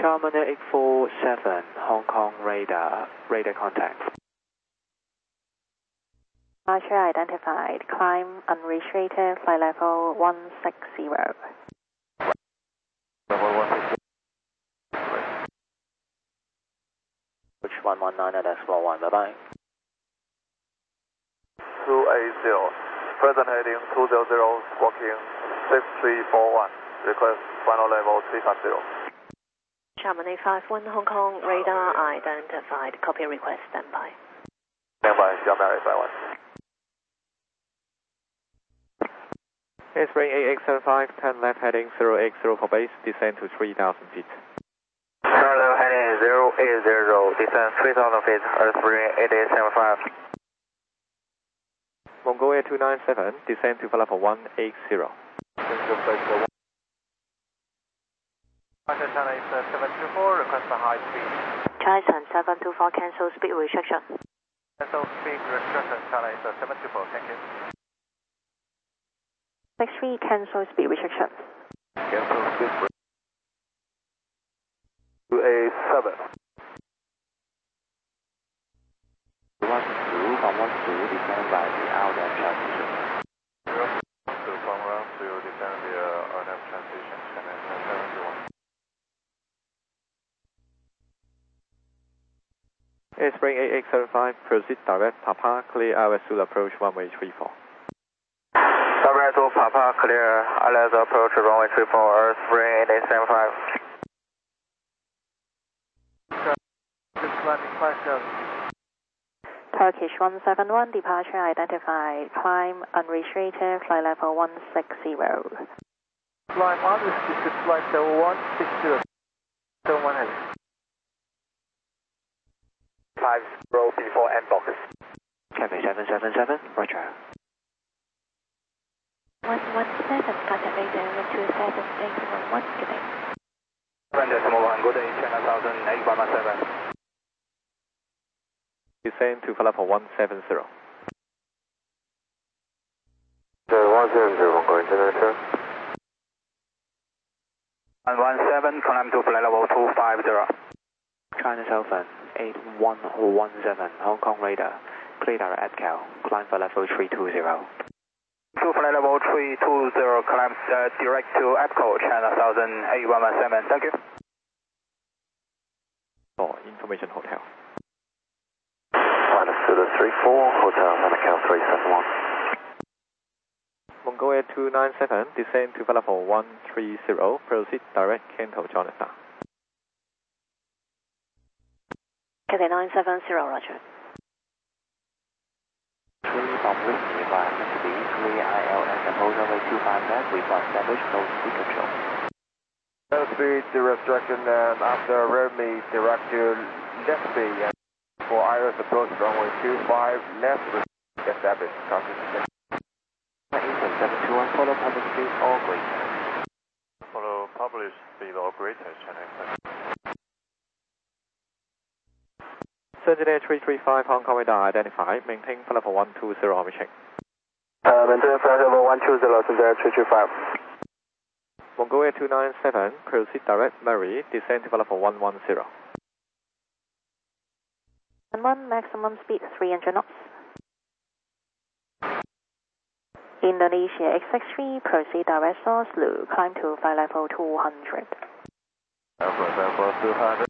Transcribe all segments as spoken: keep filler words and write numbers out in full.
Charman eight four seven, Hong Kong radar, radar contact. Departure identified, climb unrestricted, flight level one sixty. Level one sixty. Which one one nine at Explore one, bye bye. two eight zero, present heading two zero zero, squawking six three four one, request final level three five zero. Charman eight five one, Hong Kong radar identified, copy request, standby. Standby, Charman eight five one. Spring eight X seven five, turn left heading zero eight zero for base, descend to three thousand feet. Turn left heading zero eight zero, descend three thousand feet, Spring eight eight seven five. Mongolia two nine seven, descend to level one eight zero. China seven two four, request a high speed. China seven two four, cancel speed restriction. Cancel speed restriction, China seven two four, thank you. six three, cancel speed restriction. Cancel speed restriction. two eight seven. one two, from one two, descend by the out and transition. zero two, from one two, descend via out and transition, China seven two one. Spring eight X seven five, proceed direct, Papa, clear I L S to approach runway three four. Direct to Papa, clear I L S approach runway three four, Spring eight eight seven five. Turkish one seven one, departure identified, climb unrestricted, flight level one sixty. Flight model is flight level one sixty. seven one heading. five zero before end box. Cathay seven seven seven, roger. one one seven, contact radar one two seven, eight one one, good day. One decimal one, good day, China one thousand eight one seven. Descend to level one seven zero. one zero zero, going to the one one seven, climb to flight level two five zero. China Southern eight one one seven, Hong Kong radar, clear direct Cal, climb for level three two zero. To flight level three two zero, climb uh, direct to EPCO, China one thousand eight one seven, thank you. For Information Hotel. Understood, three four, Hotel, Manacao three seven one. Mongolia two nine seven, descend to level one three zero, proceed direct Kanto, Jonathan. Cathay nine seven zero, roger. three from Whiskey, environment speed, clear I L S approach runway two five left, we want established no speed control. No speed restriction and after rear me direct to left speed and for I L S approach runway two five left established. seven two one, follow public speed or greater. Follow published speed or greater, China. Engineer three three five, Hong Kong radar identified, maintain level one two zero on check. Uh, maintain flight level one two zero, Engineer three three five. Mongolia two nine seven, proceed direct Murray, descend to level one one zero. And one, maximum speed three hundred knots. Indonesia X six three, proceed direct source, Lu, climb to flight level two hundred. Flight level two hundred.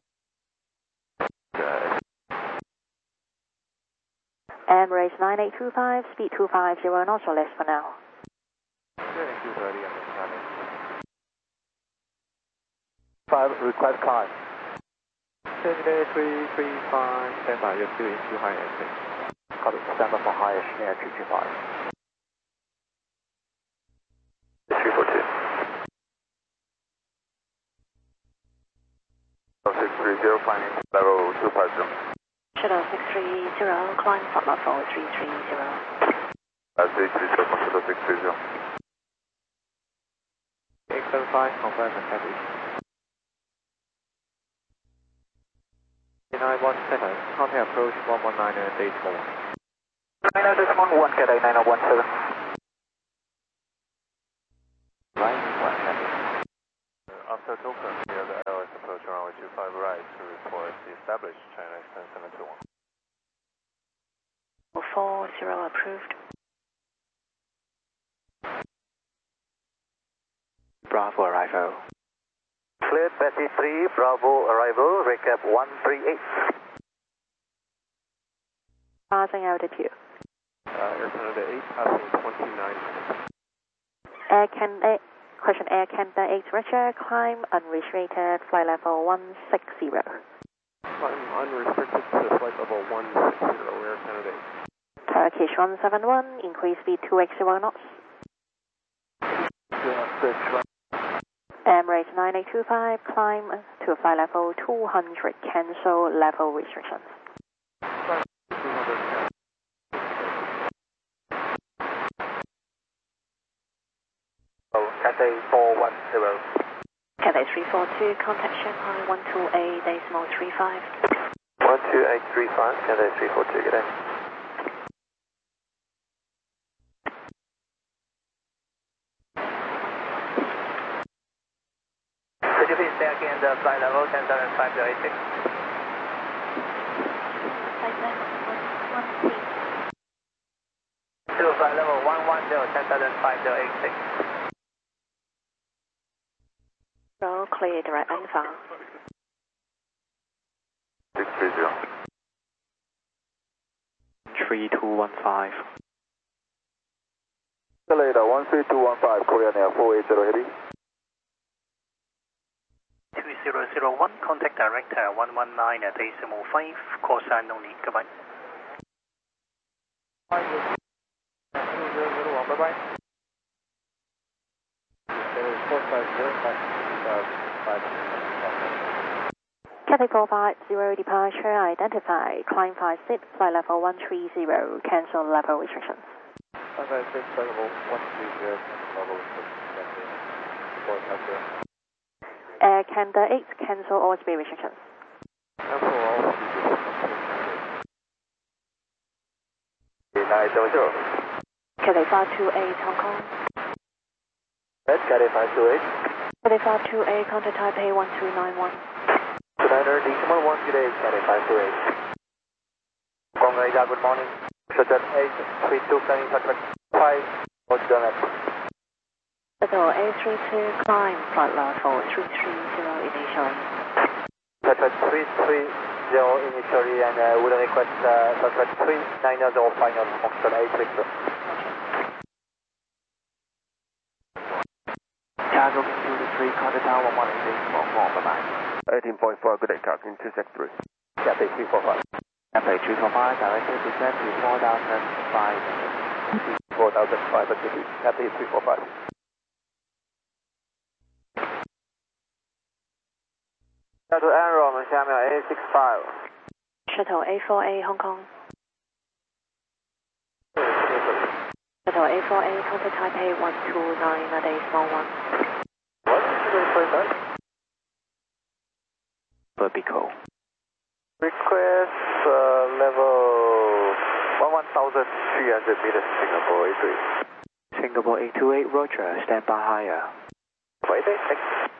Emirates nine eight two five, speed two five zero knots or less for now. Five, request climb. Engineer three three five, stand by, you're still in too high airspace. Copy, stand by for high air three two five. three four two. six three zero, climbing level two five zero. Shuttle six three zero, climb for level three three zero. Uh, three three zero, Shuttle six three zero. X seven five, confirm and heavy. nine one seven, contact approach one one nine at eight four one. nine oh six one one, Cathay nine oh one seven. Right, one heavy. After token, here the L S approach. approach runway two five right to report the established China extend seven two one. four zero approved. Bravo arrival. Cleared Betty three, Bravo arrival, recap one three eight. Passing altitude. Uh, Air Canada eight, passing twenty-nine minutes. Air Canada, question Air Canada eight, Roger, climb unrestricted, flight level one six zero. Climb unrestricted to flight level one six zero, Air Canada eight. Turkish one seven one, increase speed two x zero knots. Emirates nine eight two five, climb to flight level two hundred, cancel level restrictions. Oh, Cathay four one zero. Cathay three four two, contact Shanghai one two eight decimal three five. one two eight three five, Cathay three four two, good day. Could you please stay again the flight level ten seven five zero eight six? To flight level one one zero, ten seven five zero eight six. Roll clear, direct and fast. six three zero. three two one five. Escalator one three two one five, Korean Air four eight zero heavy. two zero zero one, contact director one one nine at decimal five, call sign only, goodbye. two zero zero one, bye bye. four five zero five five. Cathay four five zero, departure identified, climb five six, flight level one three zero, cancel level restrictions. five five six, flight level one three zero, level restrictions. four five zero. Air Canada eight, cancel all speed restrictions. Cancel all speed restrictions. nine zero zero. Cathay five two eight, Hong Kong. Red, Cathay five two eight. Cathay five two eight, contact Taipei one two nine one. Commander, decimal one, good day, Cathay five two eight. Hong Kong radar, good morning. Shuttle eight three two, planning touchback five, what's the next? Shuttle A three two, climb, flight level three three zero initially. Touchback three three zero initially, and uh, would request uh, touchback three nine zero final, Foxtrot eight six zero. Cargo computer three, contact tower one eight decimal four, bye bye. eighteen point four, good day, Captain two six three. Cathay three four five. Cathay three four five, directed descent to four thousand five. four thousand five, Cathay three four five. Shuttle Enron, 下面 A six five. Shuttle A four eight, Hong Kong. Shuttle A four eight, contact Taipei one two nine at decimal one. What? Request Vertical. Request uh, level one thousand three hundred meters, Singapore A three. Singapore eight two eight, Roger, stand by higher. Wait, thanks.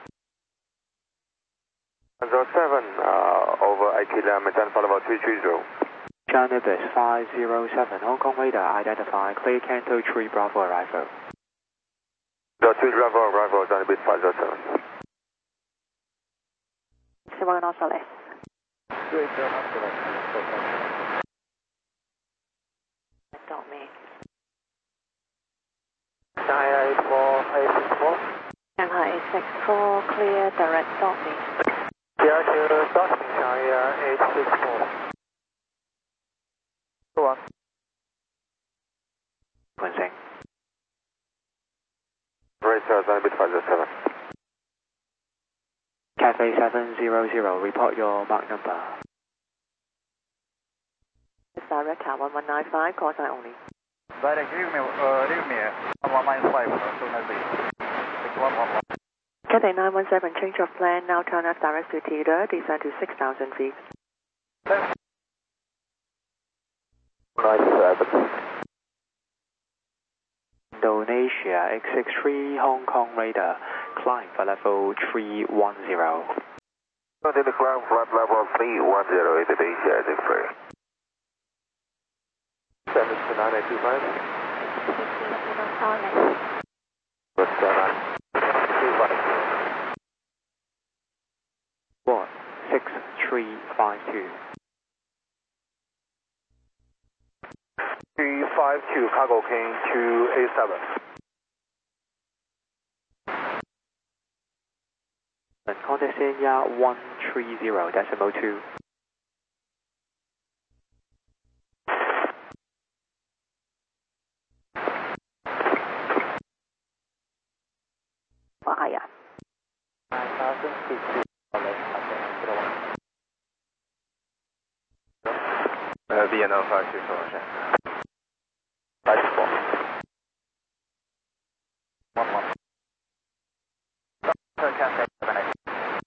zero seven, uh, over I T limit and follow about three three zero. China Bis five zero seven, Hong Kong radar identified, clear Canto three Bravo arrival. The three Bravo arrival is on bit five zero seven. Zero knots or less. two eight zero knots or less. Don't me. Shanghai eight four, eight six four. Shanghai eight six four, clear, direct, don't me. Clear to start, Shanghai eight six four. Go on. Sequencing. Racer is on bit five zero seven. Cathay seven zero zero, report your mark number. Direct one one nine five, call sign only. Direct, leave me, uh, leave me one one nine five as soon as it's one one one. Cathay nine one seven, change of plan, now turn left direct to Theater, descend to six thousand feet. nine seven. Indonesia X six three, Hong Kong radar, climb for level three one zero. Continue climb flight level three one zero eight at Asia, I think free. seven two nine eight two five. What's going on? two five. One, six, three, five, two. three five two, cargo king to A seven. And contact Senya one three zero decimal two. ว่าใครอ่ะ Uh, V N L five two four, sir. five two four. one one. Sir, Cathay seven eight.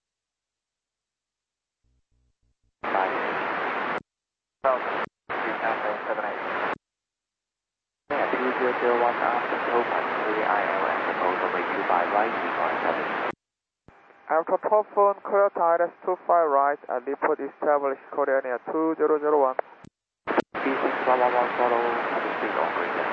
five. Falcon, Cathay seven eight. Yeah, two zero zero one after Topan three I L S, supposed over two five right, three five seven. After top phone, clear tires two five right and report established coordinate two zero zero one. B six one one one follow, under speed operator.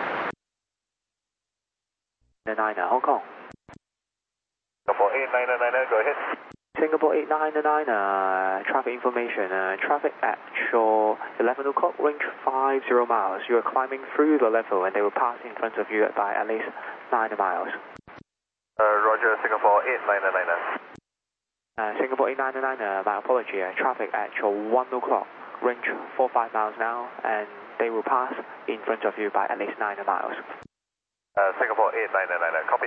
niner, Hong Kong. Singapore eight nine nine, go ahead. Singapore eight nine nine, uh, traffic information, uh, traffic actual eleven o'clock, range five zero miles. You are climbing through the level and they will pass in front of you by at least nine miles. Uh, Roger, Singapore eight nine nine. Uh, Singapore eight nine nine, uh, my apology, uh, traffic actual one o'clock, range four five miles now, and they will pass in front of you by at least nine miles. Uh, Singapore eight nine nine, copy.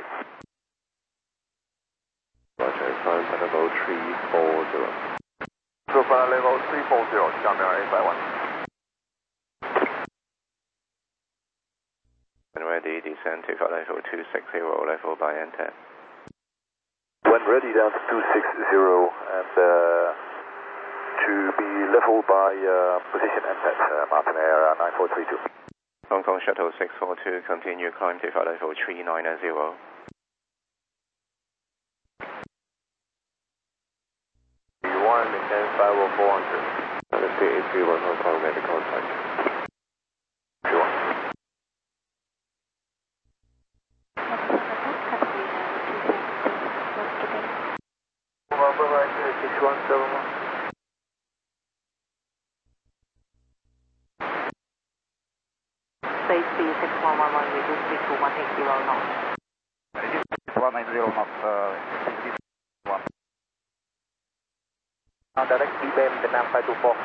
Roger, climb level three four zero. So far level three four zero, Xiamen eight five one. When ready, descend to level two six zero, level by N ten. When ready, down to two six zero and uh, to be level by uh, position N ten, uh, Martin Air nine four three two. Hong Kong Shuttle six four two, continue climb to level three nine zero. one and five oh four hundred. Under speed eight three one, Hong Kong, make contact. Sure. six one seven one. Space B six one one one, reduce speed to one eight zero knots. one nine zero knots, uh, one. Now direct B B M Vietnam five two four.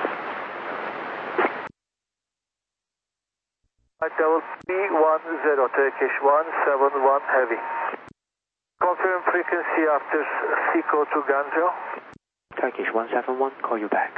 Level B one zero, Turkish one seven one heavy. Confirm frequency after Seco to Ganzhou. Turkish one seven one, call you back.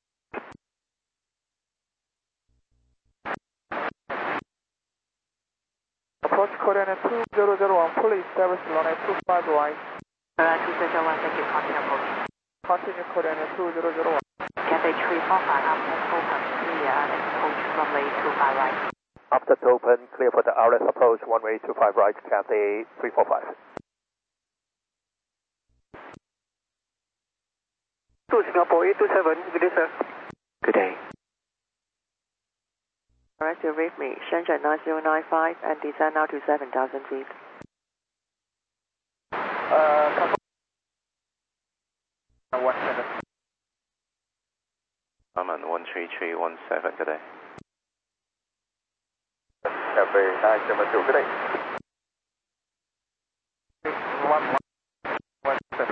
Approach coordinate two zero zero one, fully established runway two five right. Uh, two zero one, thank you, continue approach. Continue coordinate two zero zero one. Cathay three four five, after Topan three and approach runway two five right. After Topan, clear for the R S approach, one way two five right, Cathay three four five. To Singapore eight two seven, good day, sir. Good day. Direct your reef me, Shenzhen nine zero nine five and descend now to seven thousand feet. Uh, one seven. I'm on one three three one seven today. Cafe nine seven two, good day. One one one seven.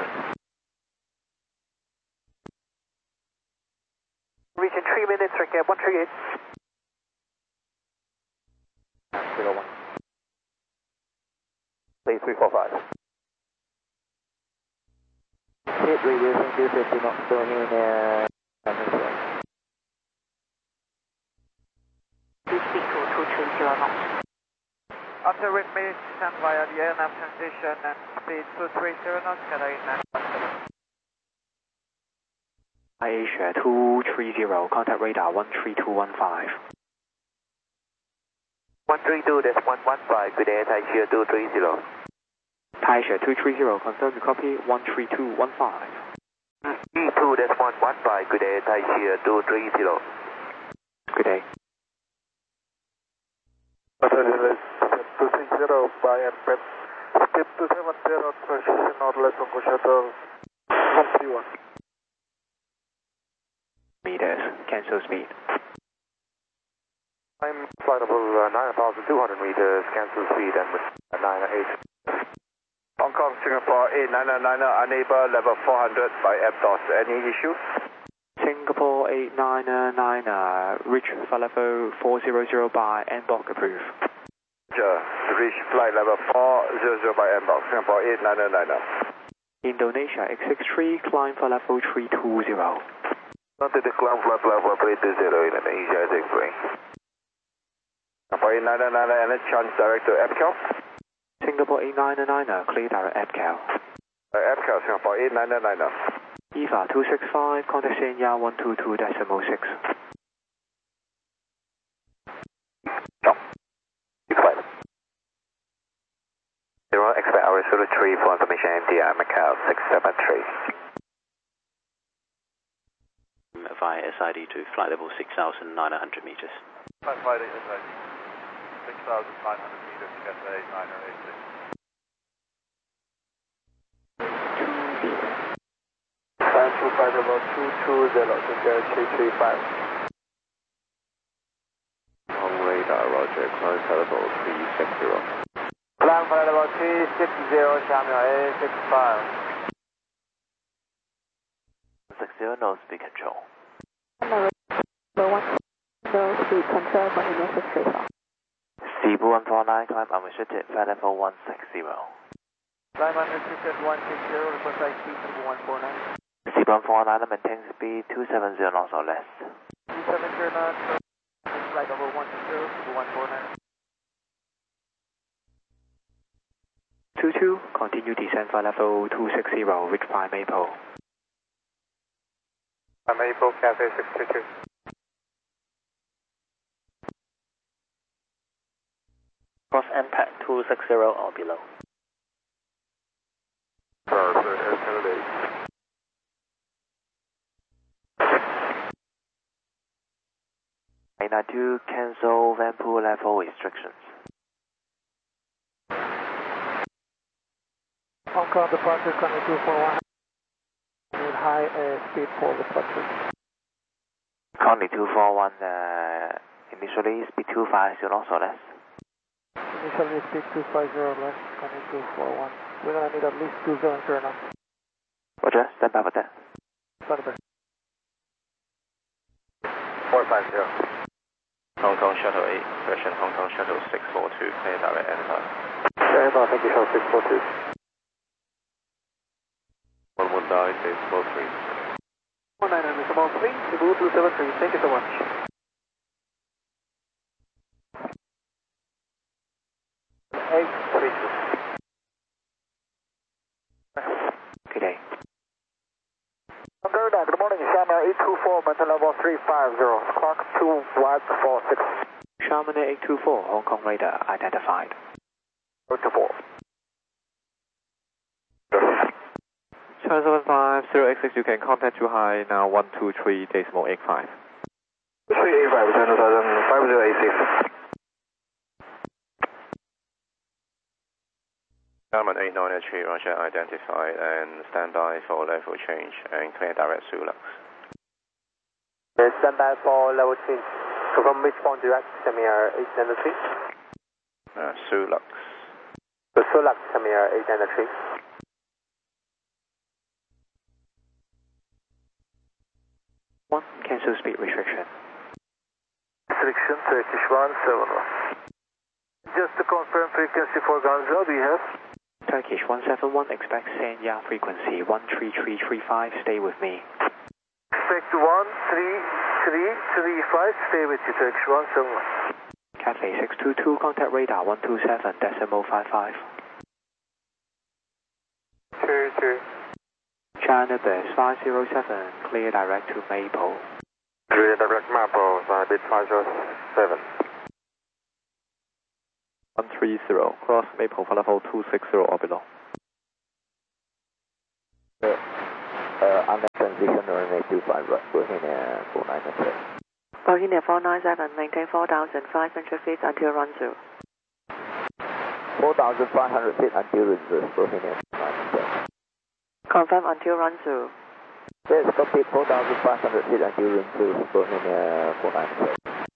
Reaching three minutes, recap one three eight. Zero one. Say three four five. Hit reducing two fifty knots going in uh Reduce speed to two three zero knots. after with me, stand via the air nav transition and speed two three zero knots, Cathay nine one seven. Asia two three zero, contact radar one three two one five. one three two, that's one one five, good day, Taisha two three zero. Taisha two three zero, confirm to copy one three two one five. E one one five, good day, Thai Cheer two three zero. Good day. two three zero by airport. Step two seven zero, transition northwest Hong Shuttle one three one. Meters, cancel speed. I'm flight level uh, nine thousand two hundred meters, cancel speed and with nine eight. Hong Kong, Singapore eight nine nine nine, unable level four hundred by F D O S. Any issue? Singapore eight nine nine, reach flight level four hundred by N B O C approved. Roger, reach flight level four hundred by N B O C, Singapore eight nine nine. Indonesia X six three, climb flight level three two zero. Not to the climb flight level three two zero, Indonesia X six three. Singapore eight nine nine, and a chance direct to A P C A L. Singapore eight nine nine, clear direct A P C A L. Uh, A P C A L, Singapore eight nine nine. E V A two six five, contact Sanya one two two decimal six. Zero, expect hour zero three for information M D R Macau six seven three. Via S I D to flight level six thousand nine hundred meters. Flight flight S I D, six thousand nine hundred meters, Cathay nine eight six. Climb to flight level two two zero, Sinclair three three five. On radar, roger, climb flight level three six zero. Climb flight level three six zero, Samuel eight six five. six zero, no speed control. Number one zero speed control for Indonesia straight off. Cebu one four nine, climb unrestricted, flight level one six zero. Climb unrestricted one six zero, request I speed Cebu one four nine. Cebu one four nine, maintain speed two seven zero knots or less. two seven zero knots, flight level one six zero, Cebu one four nine. two two, continue descent flight level two six zero, reach by Maple. Maple, Cathay six two two. Cross M P A C two six zero or below. Perfect, Air Canada eight. eight nine two, cancel Vanpool level restrictions. Hong Kong departure, Conway two four one. Need high uh, speed for departure. Conley two four one, uh, initially speed two five zero knots or less. Initially speed two five zero less, Conway two four one. We're gonna need at least two seven zero knots. Roger, stand by for that. Stand by. four five zero. Hong Kong Shuttle eight, version Hong Kong Shuttle six four two, clear direct N five. Stand by, thank you, Shuttle six four two. one one nine, decimal three. one nine nine, decimal three, Cebu two seven three, thank you so much. eight three two. Good day. Under that, good morning, Shamar eight two four, maintain level three five zero, clock two one four six. Charmin eight two four, Hong Kong radar identified. eight two four. China seven five zero X six, you can contact you high now one two three decimal eight five. three eight five, China seven five zero eight six. Charmin eight nine three, roger, identified and stand by for level change and clear direct Sulux. Stand by for level change. Confirm which point direct, Samir eight nine three. Uh, Sulux. The Sulux, Samir eight nine three. one, cancel speed restriction. Restriction Turkish one seven one. Just to confirm frequency for Ganzhou, do you have? Turkish one seven one, expect Sanya frequency one three three three five, stay with me. Expect one three three three five, stay with you, Turkish one seven one. Cathay six two two, contact radar one two seven decimal five five. two two. China Bus five zero seven, clear direct to Maple. Clear direct Maple, bit five zero seven. one three zero, cross Maple for level two six zero or below. Yeah. Uh, on the transition runway two five right, Bohemia four nine seven. Bohemia four nine seven, maintain four thousand five hundred feet until run zero. four thousand five hundred feet until run zero, Bohemia four nine seven. Confirm until run zero. Yes, copy four thousand five hundred feet until run zero, Bohemia four nine seven.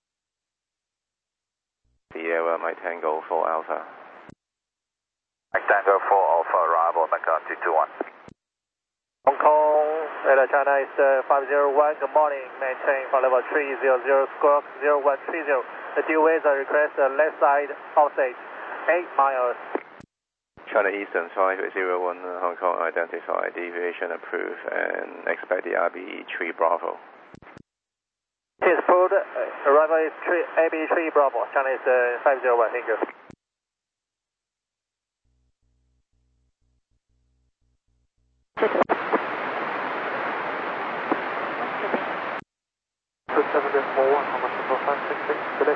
Sierra Mike Tango four Alpha. Mike Tango four Alpha, arrival, Mecca two two one. Hong Kong, Radar China is uh, five zero one, good morning, maintain for level three zero zero, squawk zero one three zero. The due ways are request uh, left side outside, eight miles. China Eastern five zero one, Hong Kong identified, deviation approved, and expect the R B three Bravo. It is approved, uh, arrival is three, A B three Bravo, China is uh, five zero one, thank you. seven four one, how much for five six six today?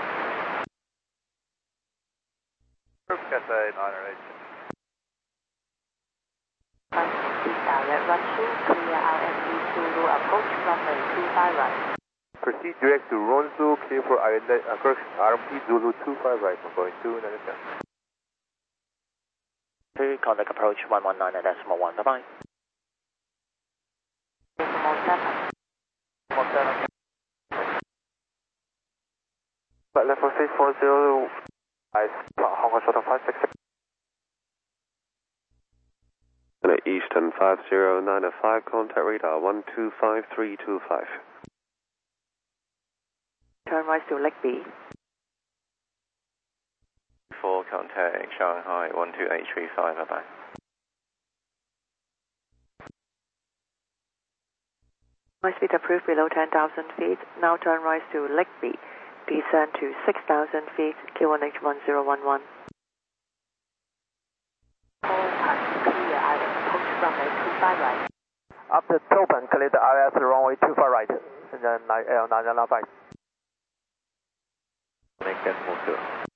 Cathay nine eight. Direct run two, clear R M D Zulu approach runway two five right. Proceed direct to Ronzo, clear for R M P Zulu two five right, I'm going to Nanaka. Two, contact approach one one nine decimal one, bye bye. Decimal seven. Decimal seven. Level six four zero, Hong Kong shuttle five six six. Eastern five zero nine five, contact radar one two five three two five. Turn right to Lake B. four, contact Shanghai one two eight three five, bye bye. My speed approved below ten thousand feet. Now turn right to Lake B. Descend to six thousand feet, Q one H one zero one one. Clear R M approach runway two five right. After Toppan, clear the R S runway two five right, and then L nine nine five. Make that move to